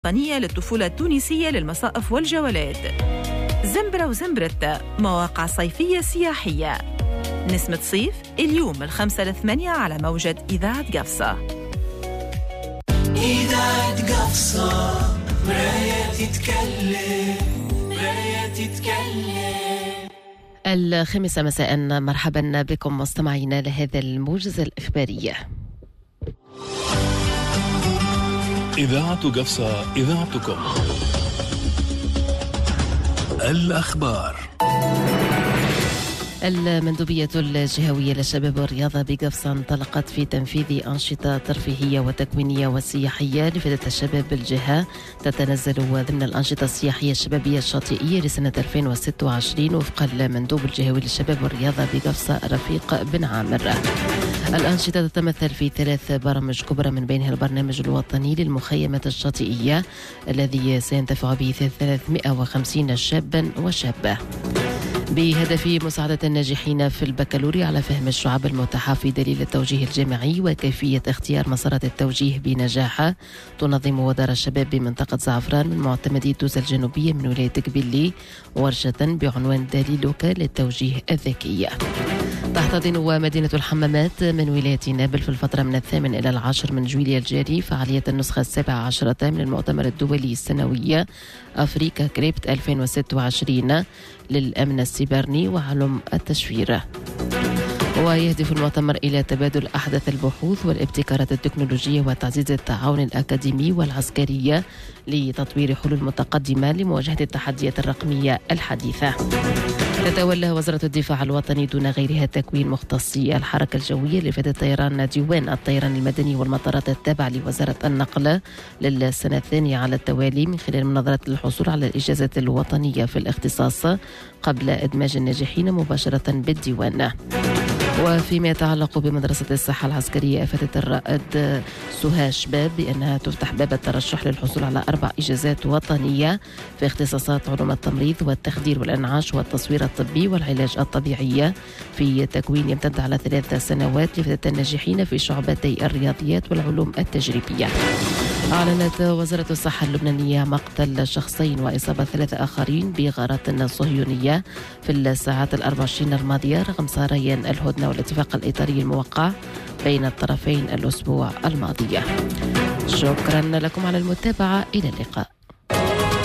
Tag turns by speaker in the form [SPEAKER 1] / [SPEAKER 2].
[SPEAKER 1] الوطنية للطفولة التونسية للمصائف والجولات. زنبرة وزنبرتة، مواقع صيفية سياحية. نسمة صيف اليوم من 5 ل 8 على موجة إذاعة قفصة.
[SPEAKER 2] إذاعة قفصة، مراية تتكلم.
[SPEAKER 3] 5 مساء، مرحبا بكم مستمعينا لهذا الموجز الإخباري.
[SPEAKER 4] إذاعة قفصة، إذاعتكم. الأخبار.
[SPEAKER 3] المندوبية الجهوية للشباب والرياضة بقفصة انطلقت في تنفيذ أنشطة ترفيهية وتكوينية وسياحية لفائدة الشباب بالجهة، تتنزل ضمن الأنشطة السياحية الشبابية الشاطئية لسنة 2026 وفق المندوب الجهوي للشباب والرياضة بقفصة رفيق بن عامر. الأنشطة تتمثل في 3 برامج كبرى، من بينها البرنامج الوطني للمخيمات الشاطئية الذي سينتفع به 350 شابا وشابة، بهدف مساعدة الناجحين في البكالوريا على فهم الشعب المتاحة في دليل التوجيه الجامعي وكيفية اختيار مسارات التوجيه بنجاح. تنظم وزارة الشباب بمنطقة زعفران من معتمدي الدوزة الجنوبية من ولاية قبيلي ورشة بعنوان دليلك للتوجيه الذكي. تحتضن مدينة الحمامات من ولاية نابل في الفترة من 8 إلى 10 من جويلية الجاري فعالية النسخة 17 من المؤتمر الدولي السنوية أفريكا كريبت 2026 للأمن السيبراني وعلوم التشفير. ويهدف المؤتمر إلى تبادل أحدث البحوث والابتكارات التكنولوجية وتعزيز التعاون الأكاديمي والعسكري لتطوير حلول متقدمة لمواجهة التحديات الرقمية الحديثة. تتولى وزارة الدفاع الوطني دون غيرها تكوين مختصي الحركة الجوية لفائدة طيران ديوان الطيران المدني والمطارات التابعة لوزارة النقل للسنة الثانية على التوالي، من خلال مناظرة الحصول على الإجازة الوطنية في الاختصاص قبل إدماج الناجحين مباشرة بالديوان. وفيما يتعلق بمدرسة الصحة العسكرية، أفادت الرائد سهى شباب بأنها تفتح باب الترشح للحصول على 4 إجازات وطنية في اختصاصات علوم التمريض والتخدير والإنعاش والتصوير الطبي والعلاج الطبيعي، في تكوين يمتد على 3 سنوات لفائدة الناجحين في شعبتي الرياضيات والعلوم التجريبية. أعلنت وزارة الصحة اللبنانية مقتل 2 وإصابة 3 آخرين بغارات صهيونية في الساعات 24 الماضية رغم ساريان الهدنة والاتفاق الإطاري الموقع بين الطرفين الأسبوع الماضي. شكرا لكم على المتابعة، إلى اللقاء.